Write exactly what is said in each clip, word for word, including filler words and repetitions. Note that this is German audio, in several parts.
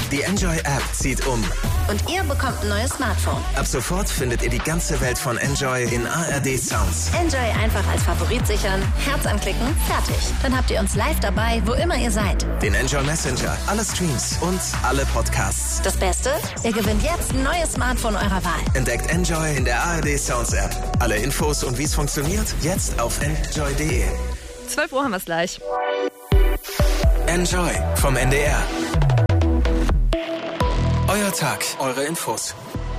Die Enjoy-App zieht um. Und ihr bekommt ein neues Smartphone. Ab sofort findet ihr die ganze Welt von Enjoy in A R D Sounds. Enjoy einfach als Favorit sichern, Herz anklicken, fertig. Dann habt ihr uns live dabei, wo immer ihr seid. Den Enjoy Messenger, alle Streams und alle Podcasts. Das Beste? Ihr gewinnt jetzt ein neues Smartphone eurer Wahl. Entdeckt Enjoy in der A R D Sounds App. Alle Infos und wie es funktioniert, jetzt auf enjoy punkt de. zwölf Uhr haben wir es gleich. Enjoy vom N D R. Euer Tag, eure Infos.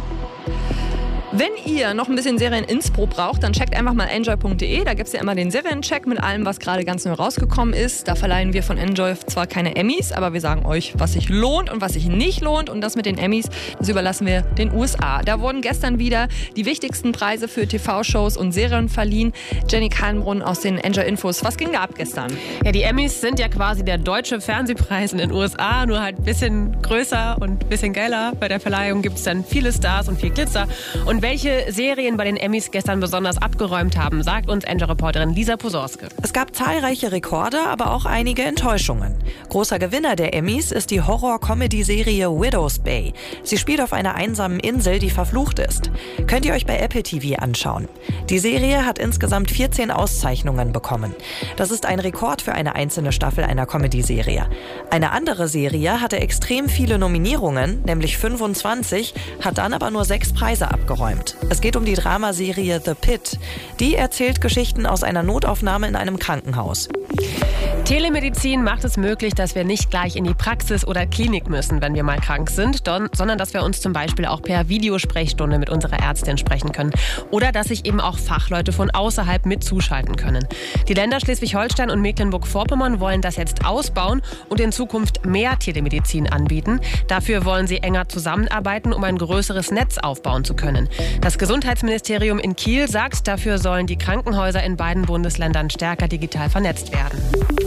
Wenn ihr noch ein bisschen Serien-Inspo braucht, dann checkt einfach mal enjoy punkt de. Da gibt es ja immer den Seriencheck mit allem, was gerade ganz neu rausgekommen ist. Da verleihen wir von Enjoy zwar keine Emmys, aber wir sagen euch, was sich lohnt und was sich nicht lohnt. Und das mit den Emmys, das überlassen wir den U S A. Da wurden gestern wieder die wichtigsten Preise für T V-Shows und Serien verliehen. Jenny Kallenbrunn aus den Enjoy-Infos. Was ging da ab gestern? Ja, die Emmys sind ja quasi der deutsche Fernsehpreis in den U S A, nur halt ein bisschen größer und ein bisschen geiler. Bei der Verleihung gibt es dann viele Stars und viel Glitzer. Und welche Serien bei den Emmys gestern besonders abgeräumt haben, sagt uns Enjoy-Reporterin Lisa Posorske. Es gab zahlreiche Rekorde, aber auch einige Enttäuschungen. Großer Gewinner der Emmys ist die Horror-Comedy-Serie Widow's Bay. Sie spielt auf einer einsamen Insel, die verflucht ist. Könnt ihr euch bei Apple T V anschauen. Die Serie hat insgesamt vierzehn Auszeichnungen bekommen. Das ist ein Rekord für eine einzelne Staffel einer Comedy-Serie. Eine andere Serie hatte extrem viele Nominierungen, nämlich fünfundzwanzig, hat dann aber nur sechs Preise abgeräumt. Es geht um die Dramaserie The Pit. Die erzählt Geschichten aus einer Notaufnahme in einem Krankenhaus. Telemedizin macht es möglich, dass wir nicht gleich in die Praxis oder Klinik müssen, wenn wir mal krank sind, sondern dass wir uns zum Beispiel auch per Videosprechstunde mit unserer Ärztin sprechen können. Oder dass sich eben auch Fachleute von außerhalb mit zuschalten können. Die Länder Schleswig-Holstein und Mecklenburg-Vorpommern wollen das jetzt ausbauen und in Zukunft mehr Telemedizin anbieten. Dafür wollen sie enger zusammenarbeiten, um ein größeres Netz aufbauen zu können. Das Gesundheitsministerium in Kiel sagt, dafür sollen die Krankenhäuser in beiden Bundesländern stärker digital vernetzt werden.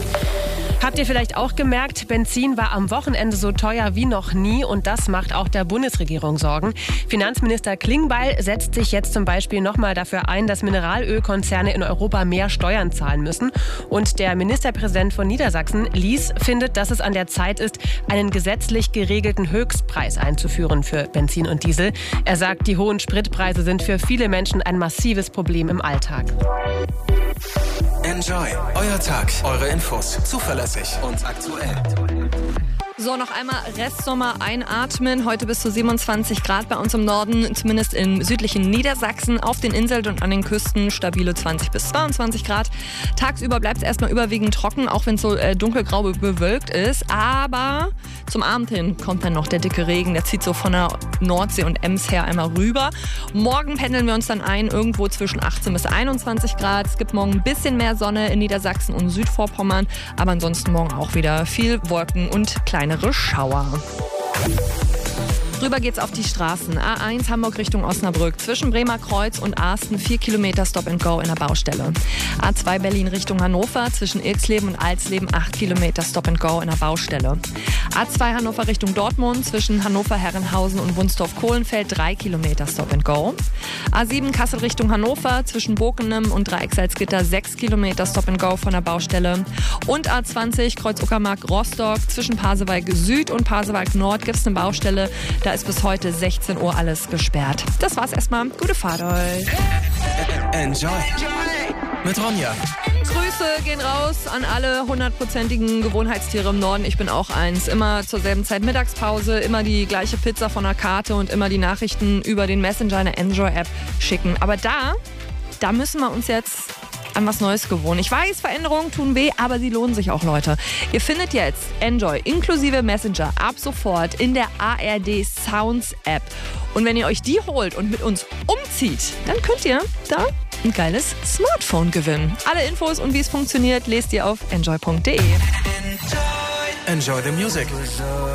Habt ihr vielleicht auch gemerkt, Benzin war am Wochenende so teuer wie noch nie und das macht auch der Bundesregierung Sorgen. Finanzminister Klingbeil setzt sich jetzt zum Beispiel nochmal dafür ein, dass Mineralölkonzerne in Europa mehr Steuern zahlen müssen. Und der Ministerpräsident von Niedersachsen, Lies, findet, dass es an der Zeit ist, einen gesetzlich geregelten Höchstpreis einzuführen für Benzin und Diesel. Er sagt, die hohen Spritpreise sind für viele Menschen ein massives Problem im Alltag. Enjoy, euer Tag, eure Infos, zuverlässig und aktuell. So, noch einmal Restsommer einatmen. Heute bis zu siebenundzwanzig Grad bei uns im Norden, zumindest im südlichen Niedersachsen. Auf den Inseln und an den Küsten stabile zwanzig bis zweiundzwanzig Grad. Tagsüber bleibt es erstmal überwiegend trocken, auch wenn es so äh, dunkelgrau bewölkt ist. Aber zum Abend hin kommt dann noch der dicke Regen. Der zieht so von der Nordsee und Ems her einmal rüber. Morgen pendeln wir uns dann ein, irgendwo zwischen achtzehn bis einundzwanzig Grad. Es gibt morgen ein bisschen mehr Sonne in Niedersachsen und Südvorpommern. Aber ansonsten morgen auch wieder viel Wolken und kleine Schauer. Rüber geht's auf die Straßen. A eins Hamburg Richtung Osnabrück. Zwischen Bremer Kreuz und Arsten vier Kilometer Stop and Go in der Baustelle. A zwei Berlin Richtung Hannover. Zwischen Ilksleben und Alsleben acht Kilometer Stop and Go in der Baustelle. A zwei Hannover Richtung Dortmund. Zwischen Hannover Herrenhausen und Wunstorf-Kohlenfeld drei Kilometer Stop and Go. A sieben Kassel Richtung Hannover. Zwischen Bokenem und Dreieck-Salzgitter sechs Kilometer Stop and Go von der Baustelle. Und A zwanzig Kreuz-Uckermark Rostock. Zwischen Pasewalk Süd und Pasewalk Nord gibt's eine Baustelle. Da ist bis heute sechzehn Uhr alles gesperrt. Das war's erstmal. Gute Fahrt euch. Enjoy mit Ronja. Grüße gehen raus an alle hundertprozentigen Gewohnheitstiere im Norden. Ich bin auch eins. Immer zur selben Zeit Mittagspause, immer die gleiche Pizza von der Karte und immer die Nachrichten über den Messenger in der Enjoy-App schicken. Aber da, da müssen wir uns jetzt an was Neues gewohnen. Ich weiß, Veränderungen tun weh, aber sie lohnen sich auch, Leute. Ihr findet jetzt Enjoy inklusive Messenger ab sofort in der A R D Sounds App. Und wenn ihr euch die holt und mit uns umzieht, dann könnt ihr da ein geiles Smartphone gewinnen. Alle Infos und wie es funktioniert, lest ihr auf enjoy punkt de. Enjoy the music.